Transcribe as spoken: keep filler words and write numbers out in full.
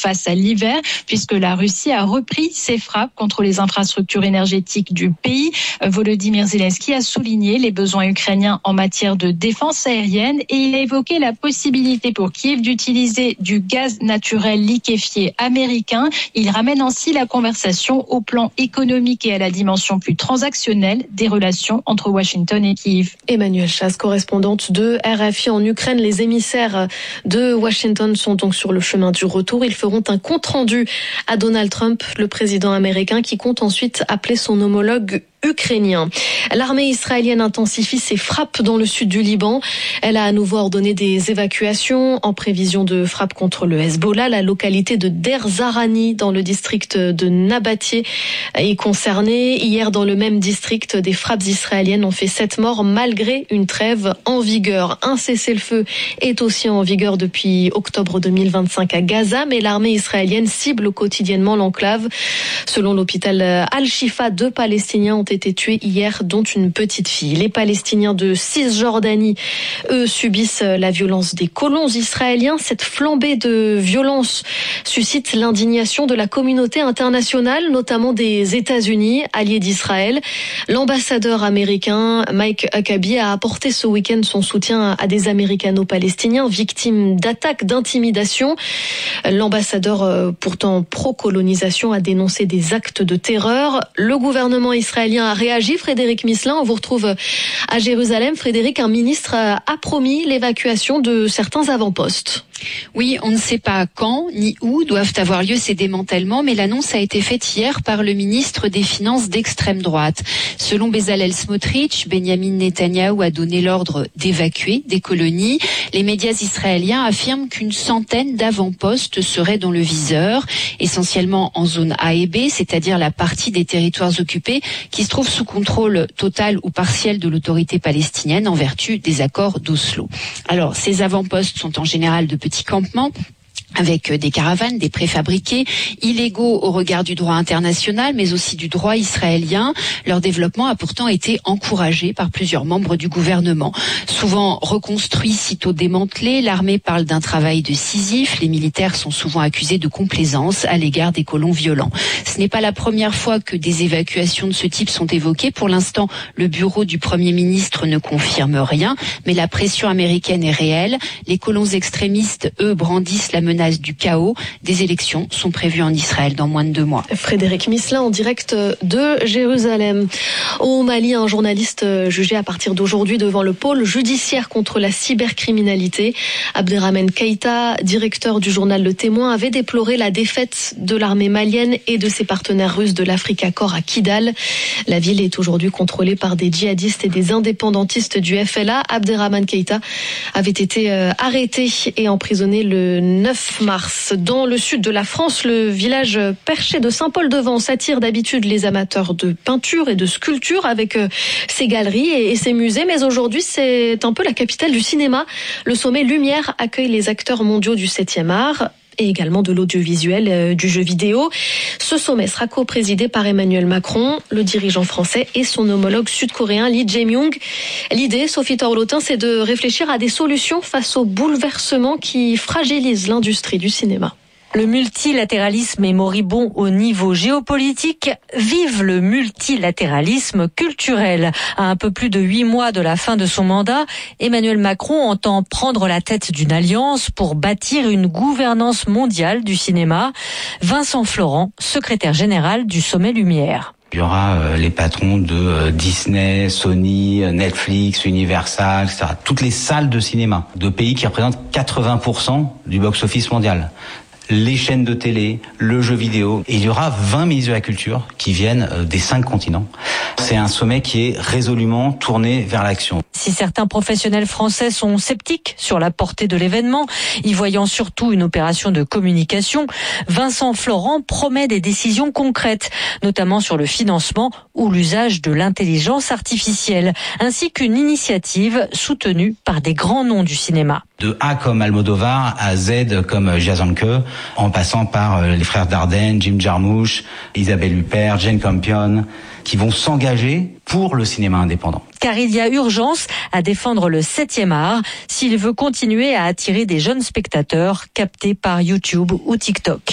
face à l'hiver, puisque la Russie a repris ses frappes contre les infrastructures énergétiques du pays. Volodymyr Zelensky a souligné les besoins ukrainiens en matière de défense aérienne et il a évoqué la possibilité pour Kiev d'utiliser du gaz naturel liquéfié américain. Il ramène ainsi la conversation au plan économique et à la dimension plus transactionnelle des relations entre Washington et Kiev. Emmanuelle Chasse, correspondante de R F I en Ukraine. Les émissaires de Washington sont donc sur le chemin du retour. Ils feront un compte-rendu à Donald Trump, le président américain, qui compte ensuite appeler son homologue ukrainien. L'armée israélienne intensifie ses frappes dans le sud du Liban. Elle a à nouveau ordonné des évacuations en prévision de frappes contre le Hezbollah. La localité de Der Zarani dans le district de Nabatieh est concernée. Hier, dans le même district, des frappes israéliennes ont fait sept morts malgré une trêve en vigueur. Un cessez-le-feu est aussi en vigueur depuis octobre deux mille vingt-cinq à Gaza, mais l'armée israélienne cible quotidiennement l'enclave. Selon l'hôpital Al-Shifa, deux Palestiniens ont été été tués hier, dont une petite fille. Les Palestiniens de Cisjordanie, eux, subissent la violence des colons israéliens. Cette flambée de violence suscite l'indignation de la communauté internationale, notamment des États-Unis, alliés d'Israël. L'ambassadeur américain Mike Huckabee a apporté ce week-end son soutien à des Américano-Palestiniens victimes d'attaques, d'intimidation. L'ambassadeur, pourtant pro-colonisation, a dénoncé des actes de terreur. Le gouvernement israélien a réagi. Frédéric Misselin, on vous retrouve à Jérusalem. Frédéric, un ministre a promis l'évacuation de certains avant-postes. Oui, on ne sait pas quand ni où doivent avoir lieu ces démantèlements, mais l'annonce a été faite hier par le ministre des Finances d'extrême droite. Selon Bezalel Smotrich, Benyamin Netanyahou a donné l'ordre d'évacuer des colonies. Les médias israéliens affirment qu'une centaine d'avant-postes seraient dans le viseur, essentiellement en zone A et B, c'est-à-dire la partie des territoires occupés qui se trouve sous contrôle total ou partiel de l'autorité palestinienne en vertu des accords d'Oslo. Alors, ces avant-postes sont en général de petits campements avec des caravanes, des préfabriqués, illégaux au regard du droit international, mais aussi du droit israélien. Leur développement a pourtant été encouragé par plusieurs membres du gouvernement. Souvent reconstruits, sitôt démantelés, l'armée parle d'un travail de Sisyphe. Les militaires sont souvent accusés de complaisance à l'égard des colons violents. Ce n'est pas la première fois que des évacuations de ce type sont évoquées. Pour l'instant, le bureau du Premier ministre ne confirme rien, mais la pression américaine est réelle. Les colons extrémistes, eux, brandissent la menace du chaos. Des élections sont prévues en Israël dans moins de deux mois. Frédéric Misselin en direct de Jérusalem. Au Mali, un journaliste jugé à partir d'aujourd'hui devant le pôle judiciaire contre la cybercriminalité. Abderrahmane Keïta, directeur du journal Le Témoin, avait déploré la défaite de l'armée malienne et de ses partenaires russes de l'Africa Corps à Kidal. La ville est aujourd'hui contrôlée par des djihadistes et des indépendantistes du F L A. Abderrahmane Keïta avait été arrêté et emprisonné le neuf mars. Dans le sud de la France, le village perché de Saint-Paul-de-Vence attire d'habitude les amateurs de peinture et de sculpture avec ses galeries et ses musées. Mais aujourd'hui, c'est un peu la capitale du cinéma. Le sommet Lumière accueille les acteurs mondiaux du septième art et également de l'audiovisuel, euh, du jeu vidéo. Ce sommet sera co-présidé par Emmanuel Macron, le dirigeant français et son homologue sud-coréen Lee Jae-myung. L'idée, Sophie Torlotin, c'est de réfléchir à des solutions face aux bouleversements qui fragilisent l'industrie du cinéma. Le multilatéralisme est moribond au niveau géopolitique. Vive le multilatéralisme culturel. À un peu plus de huit mois de la fin de son mandat, Emmanuel Macron entend prendre la tête d'une alliance pour bâtir une gouvernance mondiale du cinéma. Vincent Florent, secrétaire général du Sommet Lumière. Il y aura euh, les patrons de euh, Disney, Sony, Netflix, Universal, et cetera. Toutes les salles de cinéma de pays qui représentent quatre-vingts pour cent du box-office mondial. Les chaînes de télé, le jeu vidéo. Et il y aura vingt ministres de la culture qui viennent des cinq continents. C'est un sommet qui est résolument tourné vers l'action. Si certains professionnels français sont sceptiques sur la portée de l'événement, y voyant surtout une opération de communication, Vincent Florent promet des décisions concrètes, notamment sur le financement ou l'usage de l'intelligence artificielle, ainsi qu'une initiative soutenue par des grands noms du cinéma. De A comme Almodovar à Z comme Jazanke, en passant par les frères Dardenne, Jim Jarmusch, Isabelle Huppert, Jane Campion, qui vont s'engager pour le cinéma indépendant. Car il y a urgence à défendre le septième art s'il veut continuer à attirer des jeunes spectateurs captés par YouTube ou TikTok.